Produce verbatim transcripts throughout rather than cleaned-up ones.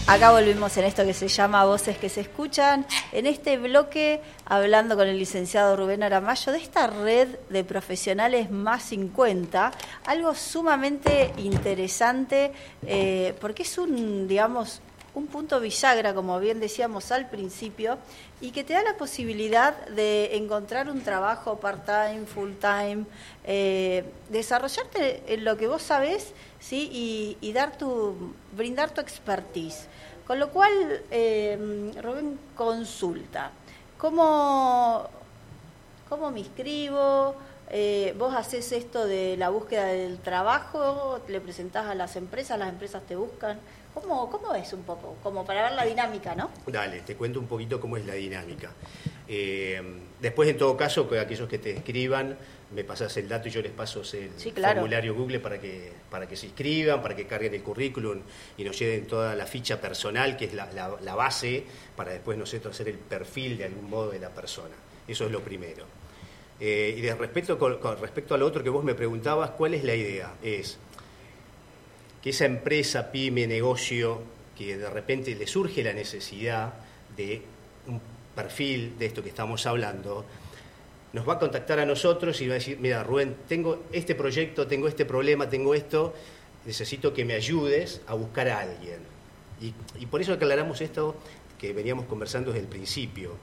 Acá volvimos en esto que se llama Voces que se escuchan. En este bloque, hablando con el licenciado Rubén Aramayo de esta red de profesionales más cincuenta, algo sumamente interesante, eh, porque es un, digamos, un punto bisagra, como bien decíamos al principio, y que te da la posibilidad de encontrar un trabajo part-time, full-time, eh, desarrollarte en lo que vos sabés, ¿sí? y, y dar tu, brindar tu expertise. Con lo cual, eh, Rubén, consulta, ¿cómo, cómo me inscribo? Eh, vos haces esto de la búsqueda del trabajo, le presentás a las empresas, las empresas te buscan. ¿Cómo, cómo es un poco? Como para ver la dinámica, ¿no? Dale, te cuento un poquito cómo es la dinámica. Eh, después, en todo caso, que aquellos que te escriban, me pasás el dato y yo les paso el sí, claro. formulario Google para que, para que se inscriban, para que carguen el currículum y nos lleven toda la ficha personal, que es la, la, la base, para después nosotros hacer el perfil de algún modo de la persona. Eso es lo primero. Eh, y de respecto, con, con respecto a lo otro que vos me preguntabas, ¿cuál es la idea? Es que esa empresa, pyme, negocio, que de repente le surge la necesidad de un perfil de esto que estamos hablando, nos va a contactar a nosotros y va a decir, mira, Rubén, tengo este proyecto, tengo este problema, tengo esto, necesito que me ayudes a buscar a alguien. Y, y por eso aclaramos esto que veníamos conversando desde el principio.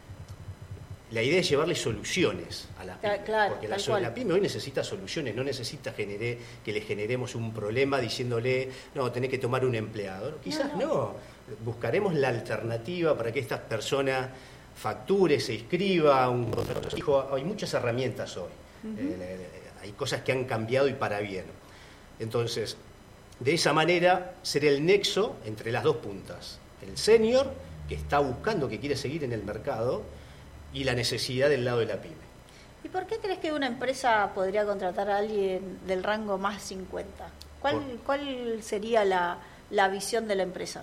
La idea es llevarle soluciones a la pyme, claro, porque la, la pyme hoy necesita soluciones, no necesita generé, que le generemos un problema diciéndole, no, tenés que tomar un empleado. No, quizás no, no. no, buscaremos la alternativa para que esta persona facture, se inscriba, un hijo. Hay muchas herramientas hoy, uh-huh. eh, hay cosas que han cambiado y para bien. Entonces, de esa manera, ser el nexo entre las dos puntas, el senior que está buscando, que quiere seguir en el mercado, y la necesidad del lado de la pyme. ¿Y por qué crees que una empresa podría contratar a alguien del rango más cincuenta? ¿Cuál, cuál sería la, la visión de la empresa?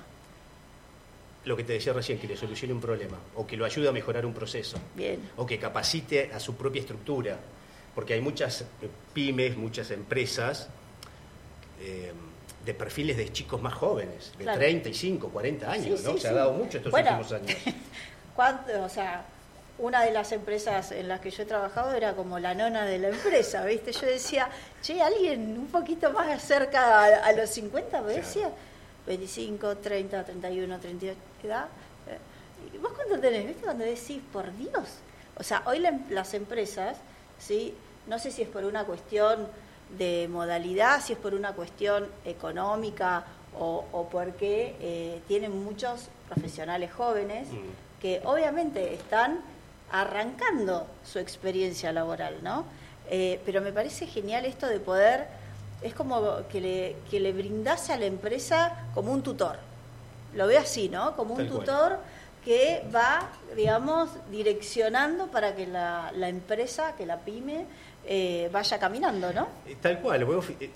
Lo que te decía recién, que le solucione un problema, o que lo ayude a mejorar un proceso. Bien. O que capacite a su propia estructura. Porque hay muchas pymes, muchas empresas eh, de perfiles de chicos más jóvenes, de claro. treinta y cinco, cuarenta años, sí, ¿no? Sí, Se sí. ha dado mucho estos bueno, últimos años. ¿Cuánto? O sea, una de las empresas en las que yo he trabajado era como la nona de la empresa, ¿viste? Yo decía, che, alguien un poquito más cerca a, a los cincuenta, me decía, claro. veinticinco, treinta, treinta y uno, treinta y ocho, edad. ¿Y vos cuánto tenés? ¿Viste? Cuando decís, por Dios. O sea, hoy la, las empresas, ¿sí? No sé si es por una cuestión de modalidad, si es por una cuestión económica o, o porque eh, tienen muchos profesionales jóvenes mm. que obviamente están arrancando su experiencia laboral, ¿no? Eh, pero me parece genial esto de poder, es como que le, que le brindase a la empresa como un tutor. Lo veo así, ¿no? Como un Tal tutor cual. que va, digamos, direccionando para que la, la empresa, que la pyme, eh, vaya caminando, ¿no? Tal cual.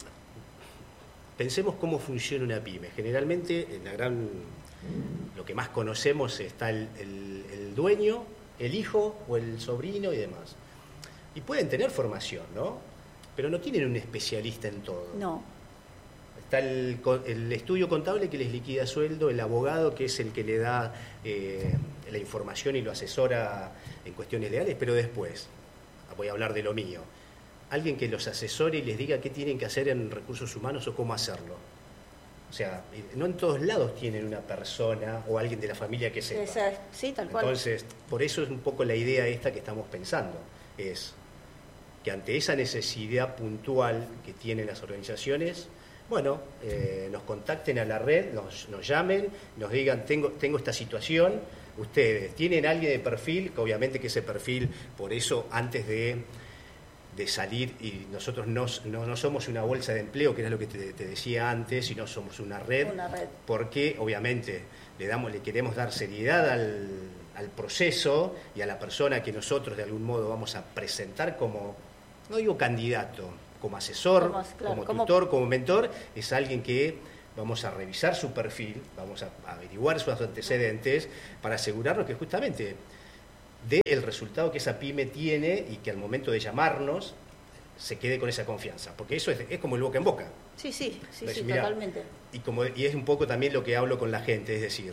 Pensemos cómo funciona una pyme. Generalmente, en la gran, lo que más conocemos está el, el, el dueño, el hijo o el sobrino y demás. Y pueden tener formación, ¿no? Pero no tienen un especialista en todo. No. Está el, el estudio contable que les liquida sueldo, el abogado que es el que le da eh, la información y lo asesora en cuestiones legales, pero después, voy a hablar de lo mío, alguien que los asesore y les diga qué tienen que hacer en recursos humanos o cómo hacerlo. O sea, no en todos lados tienen una persona o alguien de la familia que sepa. Esa, sí, tal cual. Entonces, por eso es un poco la idea esta que estamos pensando, es que ante esa necesidad puntual que tienen las organizaciones, bueno, eh, nos contacten a la red, nos, nos llamen, nos digan, tengo, tengo esta situación, ustedes tienen alguien de perfil, que obviamente que ese perfil, por eso antes de... de salir, y nosotros no, no, no somos una bolsa de empleo, que era lo que te, te decía antes, sino somos una red, una red, porque obviamente le damos, le queremos dar seriedad al, al proceso y a la persona que nosotros de algún modo vamos a presentar como, no digo candidato, como asesor, como, claro, como tutor, como... como mentor, es alguien que vamos a revisar su perfil, vamos a averiguar sus antecedentes para asegurarnos que justamente de el resultado que esa pyme tiene y que al momento de llamarnos se quede con esa confianza, porque eso es, es como el boca en boca. Sí, sí, sí, Entonces, sí, mirá, totalmente. Y, como, y es un poco también lo que hablo con la gente, es decir,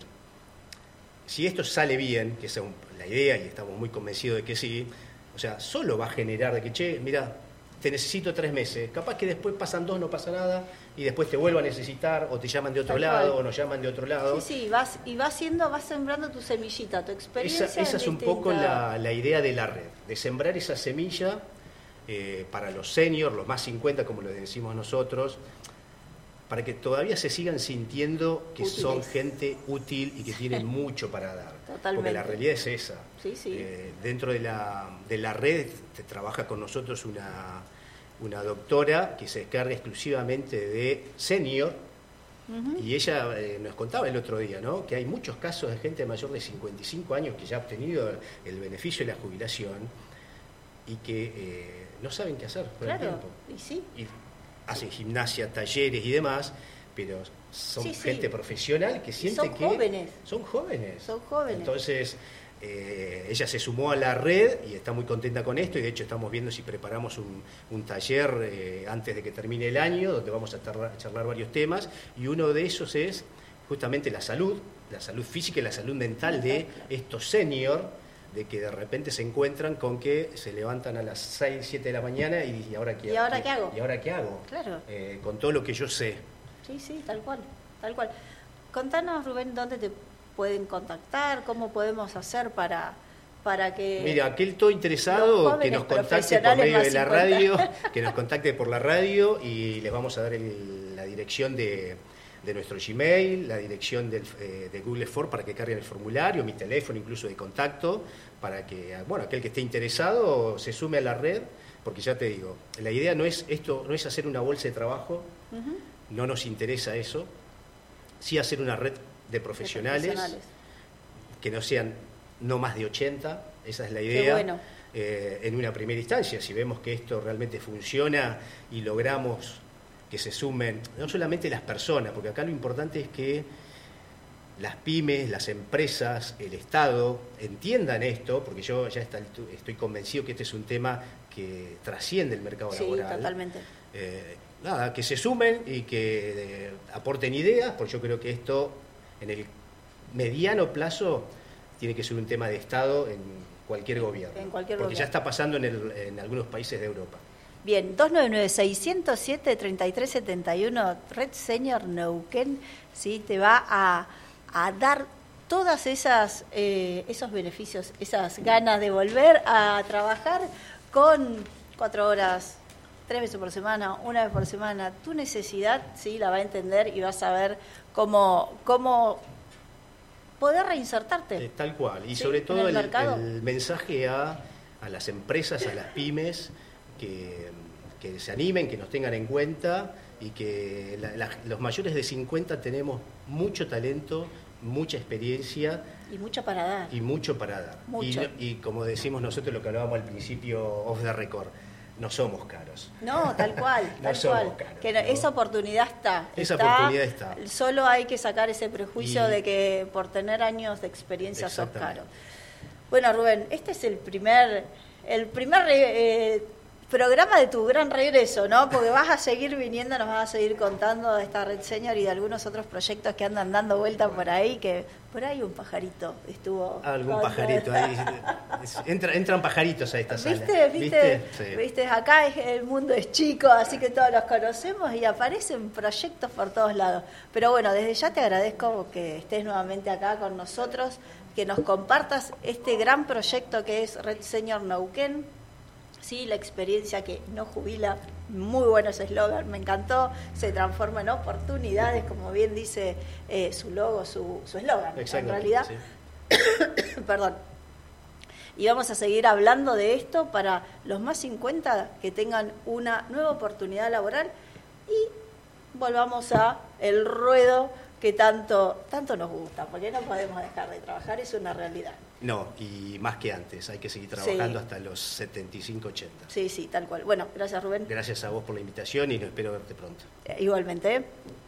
si esto sale bien, que es un, la idea, y estamos muy convencidos de que sí, o sea, solo va a generar de que, che, mira, te necesito tres meses, capaz que después pasan dos, no pasa nada, y después te vuelvo a necesitar, o te llaman de otro Tal lado, cual. o nos llaman de otro lado. Sí, sí, vas, y vas siendo, vas sembrando tu semillita, tu experiencia. Esa, esa en es un distinta- poco la, la idea de la red, de sembrar esa semilla eh, para los seniors, los más cincuenta, como lo decimos nosotros, para que todavía se sigan sintiendo que Útiles. son gente útil y que tienen mucho para dar. Totalmente. Porque la realidad es esa. Sí, sí. Eh, dentro de la, de la red te trabaja con nosotros una, una doctora que se descarga exclusivamente de senior. Ujú. Y ella eh, nos contaba el otro día, ¿no?, que hay muchos casos de gente mayor de cincuenta y cinco años que ya ha obtenido el beneficio de la jubilación y que eh, no saben qué hacer con el Claro, tiempo. y sí. Y hacen gimnasia, talleres y demás, pero son Sí, sí. gente profesional que siente son que jóvenes. son jóvenes. Son jóvenes. Entonces, eh, ella se sumó a la red y está muy contenta con esto, y de hecho estamos viendo si preparamos un, un taller eh, antes de que termine el año, donde vamos a charlar, charlar varios temas, y uno de esos es justamente la salud, la salud física y la salud mental de estos senior, de que de repente se encuentran con que se levantan a las seis, siete de la mañana y, y ahora qué, ¿Y ahora qué hago? ¿Y ahora qué hago? Claro. Eh, con todo lo que yo sé. Sí, sí, tal cual, tal cual. Contanos, Rubén, dónde te pueden contactar, cómo podemos hacer para, para que... Mira, aquel todo los interesado jóvenes que nos contacte por profesionales medio más de la cincuenta. radio, que nos contacte por la radio y les vamos a dar el- la dirección de, de nuestro Gmail, la dirección del, eh, de Google Form para que carguen el formulario, mi teléfono incluso de contacto, para que, bueno, aquel que esté interesado se sume a la red, porque ya te digo, la idea no es esto, no es hacer una bolsa de trabajo, Ujú. no nos interesa eso, sí hacer una red de profesionales, profesionales. que no sean no más de ochenta, esa es la Qué idea. bueno. Eh, en una primera instancia, si vemos que esto realmente funciona y logramos que se sumen, no solamente las personas, porque acá lo importante es que las pymes, las empresas, el Estado entiendan esto, porque yo ya está- estoy convencido que este es un tema que trasciende el mercado Sí, laboral. totalmente. Eh, nada, que se sumen y que eh, aporten ideas, porque yo creo que esto en el mediano plazo tiene que ser un tema de Estado en cualquier gobierno, En cualquier porque ya gobierno. está pasando en, el- en algunos países de Europa. Bien, dos nueve nueve, seis cero siete, tres tres siete uno, Red Senior Neuquén, ¿sí? Te va a, a dar todas esas eh, esos beneficios, esas ganas de volver a trabajar con cuatro horas, tres veces por semana, una vez por semana. Tu necesidad, sí, la va a entender y vas a ver cómo, cómo poder reinsertarte. Eh, tal cual. Y Sí, sobre en todo el el, mercado. el mensaje a, a las empresas, a las pymes, que, que se animen, que nos tengan en cuenta y que la- la- los mayores de cincuenta tenemos mucho talento, mucha experiencia Y mucho para dar. y mucho para dar. Y, Mucho. no- y como decimos nosotros, lo que hablábamos al principio off the record, no somos caros. No, tal cual, No tal somos cual. caros, que no- ¿no? esa oportunidad está. Esa está, oportunidad está. Solo hay que sacar ese prejuicio Y- de que por tener años de experiencia sos Exactamente. caro. Bueno, Rubén, este es el primer, el primer eh, programa de tu gran regreso, ¿no? Porque vas a seguir viniendo, nos vas a seguir contando de esta Red Senior y de algunos otros proyectos que andan dando vuelta por ahí, que por ahí un pajarito estuvo. Algún con- pajarito ahí. Es- entra- entran pajaritos a esta sala. ¿Viste? ¿Viste? Sí. ¿Viste? Acá es- el mundo es chico, así que todos los conocemos y aparecen proyectos por todos lados. Pero bueno, desde ya te agradezco que estés nuevamente acá con nosotros, que nos compartas este gran proyecto que es Red Senior Neuquén. Sí, la experiencia que no jubila, muy bueno ese eslogan, me encantó, se transforma en oportunidades, como bien dice eh, su logo, su su eslogan, en Exactamente, realidad. sí. Perdón. Y vamos a seguir hablando de esto para los más cincuenta que tengan una nueva oportunidad laboral y volvamos a el ruedo que tanto, tanto nos gusta, porque no podemos dejar de trabajar, es una realidad. No, y más que antes, hay que seguir trabajando Sí. hasta los setenta y cinco, ochenta. Sí, sí, tal cual. Bueno, gracias Rubén. Gracias a vos por la invitación y espero verte pronto. Eh, Igualmente. ¿eh?